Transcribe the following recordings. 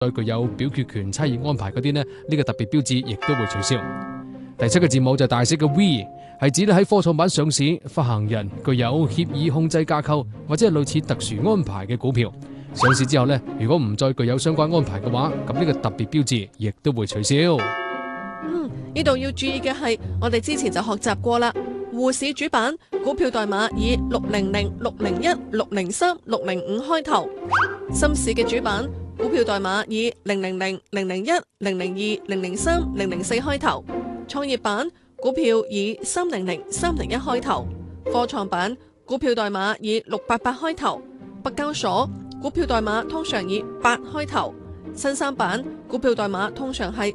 再具有表決權差異安排嗰啲呢，呢個特別標誌亦都會取消。第7個字母就大寫嘅 V， 係指咧喺科創板上市發行人具有協議控制架構或者係類似特殊安排嘅股票，上市之後呢，如果唔再具有相關安排嘅話，咁呢個特別標誌亦都會取消。 呢度要注意嘅係，我哋之前就學習過啦。滬市主板股票代碼以600、601、603、605開頭；深市嘅主板股票代碼以000、001、002、003、004開頭；創業板股票以300、301開頭；科創板股票代碼以688開頭；北交所股票代碼通常以8開頭；新三板股票代碼通常係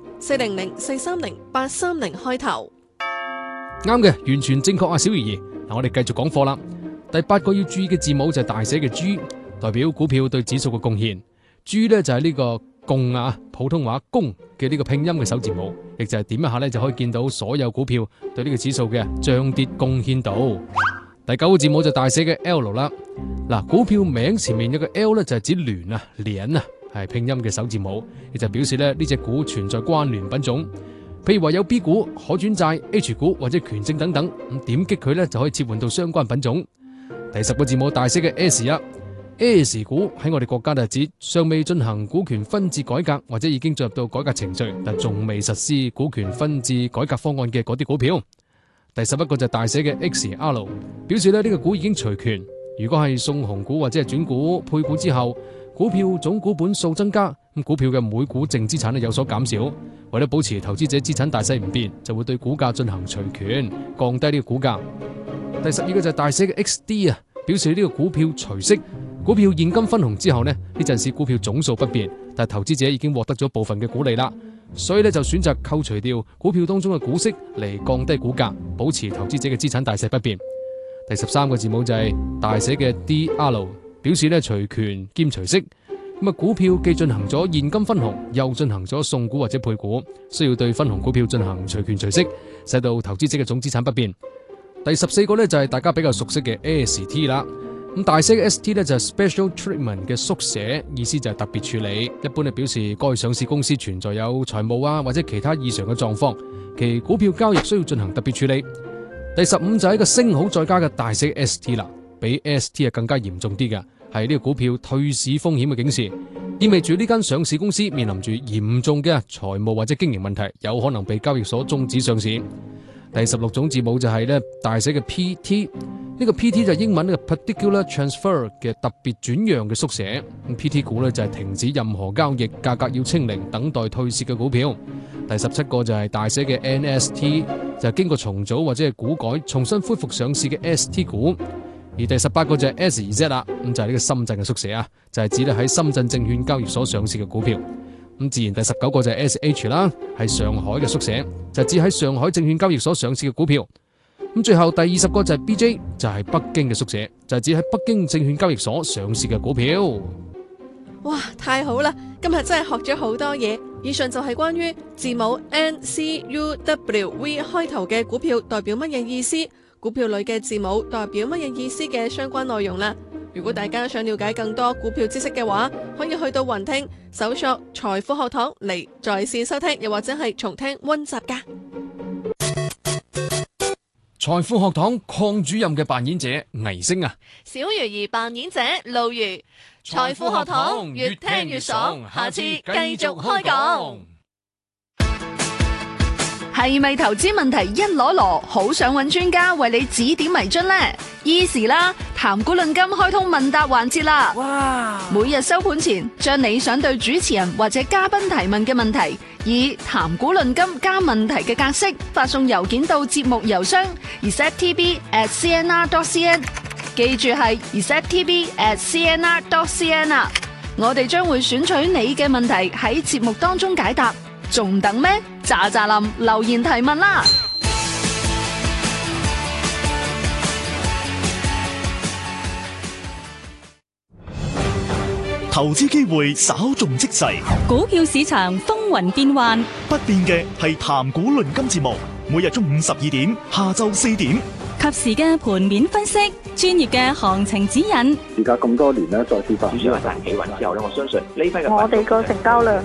400、430、830開頭。 啱嘅，完全正確啊，小怡。嗱，我哋繼續講課啦。第8個要注意嘅字母就係大寫嘅 G， 代表股票對指數嘅貢獻。G 呢就係呢個共啊，普通話共嘅呢個拼音嘅首字母，亦就係點一下呢就可以見到所有股票對呢個指數嘅漲跌貢獻度。第9個字母就大寫嘅 L 啦。嗱，股票名前面有個 L 呢就係指聯啊，聯啊係拼音嘅首字母，亦就表示呢隻股存在關聯品種。譬如話有 B 股、可轉債、H 股或者權證等等，咁點擊佢呢就可以切換到相關品種。第10個字母大寫嘅 S 啊 ，S 股喺我哋國家就係指尚未進行股權分置改革或者已經進入到改革程序，但仲未實施股權分置改革方案嘅嗰啲股票。第11個就大寫嘅 XR， 表示呢個股已經除權。如果係送紅股或者係轉股配股之後，股票總股本數增加，咁股票嘅每股淨資產有所減少。為咗保持投資者資產大細唔變，就會對股價進行除權，降低呢個股價。第12個就係大寫嘅 XD 啊，表示呢個股票除息，股票現金分紅之後呢陣時股票總數不變，但係投資者已經獲得咗部分嘅股利啦，所以呢就選擇扣除掉股票當中嘅股息嚟降低股價，保持投資者嘅資產大細不變。第13個字母就係大寫嘅 DR， 表示呢除權兼除息。咁啊，股票既進行咗現金分紅，又進行咗送股或者配股，需要對分紅股票進行除權除息，使到投資者嘅總資產不變。第14個呢就係大家比較熟悉嘅 ST 啦。咁大寫嘅 ST 呢就係 Special Treatment 嘅縮寫，意思就係特別處理，一般係表示該上市公司存在有財務啊或者其他異常嘅狀況，其股票交易需要進行特別處理。第15就係一個星號再加嘅大寫 ST 啦，比 ST 係更加嚴重啲嘅。係呢個股票退市風險嘅警示，意味住呢間上市公司面臨住嚴重嘅財務或者經營問題，有可能被交易所終止上市。第16種字母就係呢大寫嘅 PT， 呢個 PT 就係英文呢個 Particular Transfer 嘅特別轉讓嘅縮寫。PT 股呢就係停止任何交易，價格要清零，等待退市嘅股票。第17個就係大寫嘅 NST， 就係經過重組或者係股改重新恢復上市嘅 ST 股。而第18個就係 SZ 啦，咁就係呢個深圳嘅縮寫啊，就係指咧喺深圳證券交易所上市嘅股票。咁自然第19個就係 SH 啦，係上海嘅縮寫，就係指喺上海證券交易所上市嘅股票。咁最後第20個就係 BJ， 就係北京嘅縮寫，就係指喺北京證券交易所上市嘅股票。 哇，太好啦！今日真係學咗好多嘢。以上就係關於字母 NCUWV 開頭嘅股票代表乜嘢意思，股票裏嘅字母代表乜嘢意思嘅相關內容啦。如果大家想了解更多股票知識嘅話，可以去到雲聽搜索財富學堂嚟在線收聽，又或者係重聽溫習噶。 財富學堂鄺主任嘅扮演者倪星啊， 小魚兒扮演者露如。財富學堂越聽越爽，下次繼續開講。 係咪投資問題一籮籮，好想揾專家為你指點迷津呢？Easy 啦，談股論金開通問答環節啦！哇！每日收盤前，將你想對主持人或者嘉賓提問嘅問題，以談股論金加問題嘅格式發送郵件到節目郵箱 receptv@cnr.cn， 記住係 receptv@cnr.cn 啊！我哋將會選取你嘅問題喺節目當中解答，仲等咩？喳喳林留言提問啦！ 投資機會稍縱即逝， 股票市場風雲變幻， 不變嘅係談股論金節目，每日中午12點、下晝4點， 及時嘅盤面分析，專業嘅行情指引。 時隔咁多年咧，再次發市場一旦企穩之後咧，我相信呢批嘅我哋個成交量